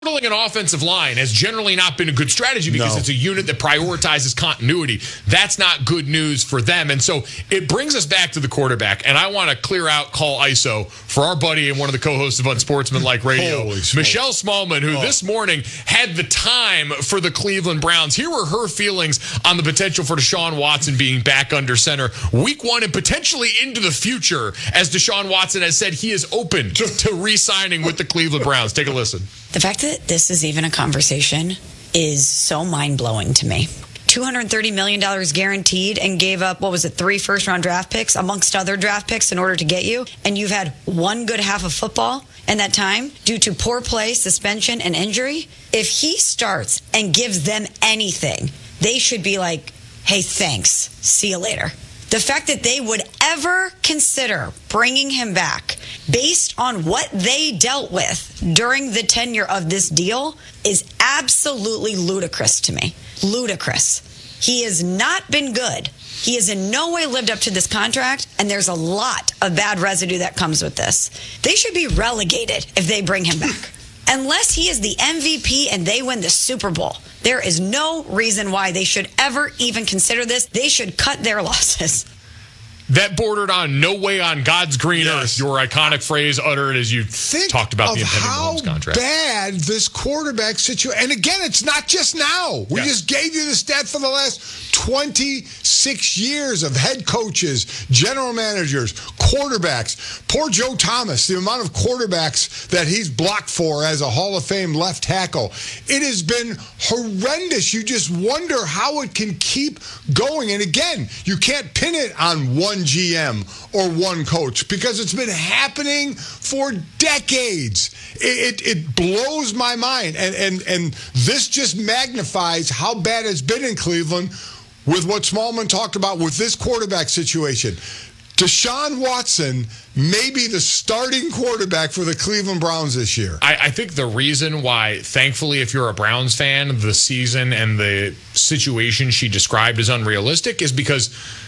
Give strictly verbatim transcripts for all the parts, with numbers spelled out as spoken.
Building an offensive line has generally not been a good strategy because No. it's a unit that prioritizes continuity. That's not good news for them. And so it brings us back to the quarterback. And I want to clear out call I S O for our buddy and one of the co-hosts of Unsportsmanlike Radio, Holy smokes. Michelle Smallman, who Oh. this morning had the time for the Cleveland Browns. Here were her feelings on the potential for Deshaun Watson being back under center week one and potentially into the future, as Deshaun Watson has said he is open to, to re-signing with the Cleveland Browns. Take a listen. The fact that this is even a conversation is so mind-blowing to me. two hundred thirty million dollars guaranteed and gave up, what was it, three first-round draft picks amongst other draft picks in order to get you. And you've had one good half of football in that time due to poor play, suspension, and injury. If he starts and gives them anything, they should be like, hey, thanks. See you later. The fact that they would ever consider bringing him back based on what they dealt with during the tenure of this deal is absolutely ludicrous to me. Ludicrous. He has not been good. He has in no way lived up to this contract, and there's a lot of bad residue that comes with this. They should be relegated if they bring him back. Unless he is the M V P and they win the Super Bowl, there is no reason why they should ever even consider this. They should cut their losses. That bordered on no way on God's green Yes. earth, your iconic phrase uttered as you Think talked about of the impending how Mahomes contract. bad this quarterback situation. And again, it's not just now. We Yeah. just gave you the stat for the last twenty-six years of head coaches, general managers, quarterbacks. Poor Joe Thomas, the amount of quarterbacks that he's blocked for as a Hall of Fame left tackle. It has been horrendous. You just wonder how it can keep going. And again, you can't pin it on one G M or one coach because it's been happening for decades. It, it, it blows my mind. And, and, and this just magnifies how bad it's been in Cleveland with what Smallman talked about with this quarterback situation. Deshaun Watson may be the starting quarterback for the Cleveland Browns this year. I, I think the reason why, thankfully, if you're a Browns fan, the season and the situation she described as unrealistic is because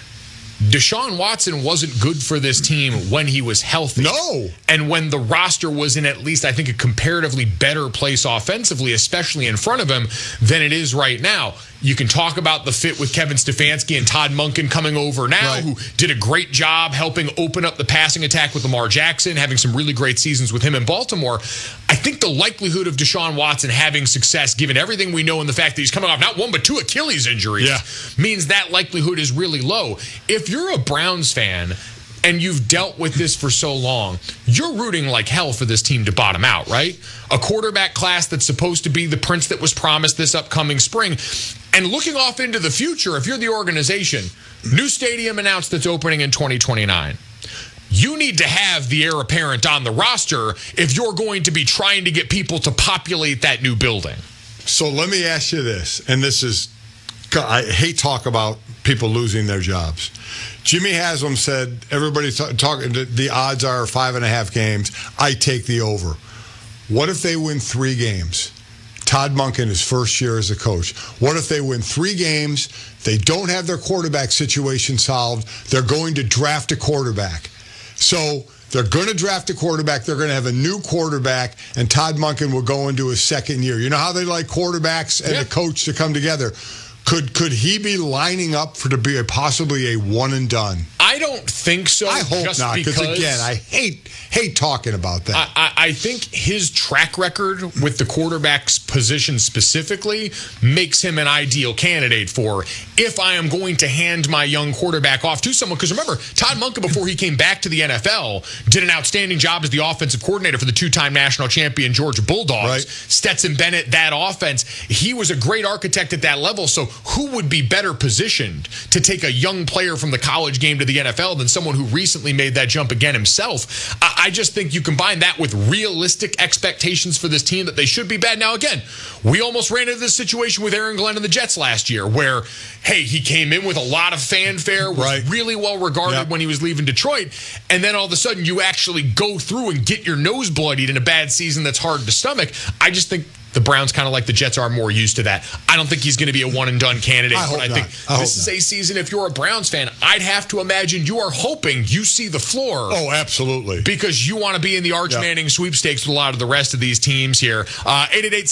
Deshaun Watson wasn't good for this team when he was healthy. No. And when the roster was in at least, I think, a comparatively better place offensively, especially in front of him, than it is right now. You can talk about the fit with Kevin Stefanski and Todd Monken coming over now, Right. who did a great job helping open up the passing attack with Lamar Jackson, having some really great seasons with him in Baltimore. I think the likelihood of Deshaun Watson having success, given everything we know and the fact that he's coming off not one but two Achilles injuries, Yeah. means that likelihood is really low. If you're a Browns fan and you've dealt with this for so long, you're rooting like hell for this team to bottom out, right? A quarterback class that's supposed to be the prince that was promised this upcoming spring. And looking off into the future, if you're the organization, new stadium announced that's opening in twenty twenty-nine. You need to have the heir apparent on the roster if you're going to be trying to get people to populate that new building. So let me ask you this, and this is, I hate talk about people losing their jobs. Jimmy Haslam said, everybody t- talking, the odds are five and a half games. I take the over. What if they win three games? Todd Monken, his first year as a coach. What if they win three games? They don't have their quarterback situation solved. They're going to draft a quarterback. So they're going to draft a quarterback. They're going to have a new quarterback, and Todd Monken will go into his second year. You know how they like quarterbacks and Yeah. the coach to come together? Could could he be lining up for to be a, possibly a one and done? I don't think so. I hope just not, because because again, I hate hate talking about that. I, I, I think his track record with the quarterback's position specifically makes him an ideal candidate for if I am going to hand my young quarterback off to someone. Because remember, Todd Monken, before he came back to the N F L, did an outstanding job as the offensive coordinator for the two-time national champion Georgia Bulldogs. Right. Stetson Bennett, that offense. He was a great architect at that level. So who would be better positioned to take a young player from the college game to the N F L than someone who recently made that jump again himself? I, I just think you combine that with realistic expectations for this team that they should be bad. Now, again, we almost ran into this situation with Aaron Glenn and the Jets last year where, hey, he came in with a lot of fanfare, was Right. really well regarded Yep. when he was leaving Detroit, and then all of a sudden you actually go through and get your nose bloodied in a bad season that's hard to stomach. I just think the Browns, kind of like the Jets, are more used to that. I don't think he's going to be a one-and-done candidate. I but hope I not. think I this hope is not. a season, if you're a Browns fan, I'd have to imagine you are hoping you see the floor. Oh, absolutely. Because you want to be in the Arch Yep. Manning sweepstakes with a lot of the rest of these teams here. Uh, eight eight eight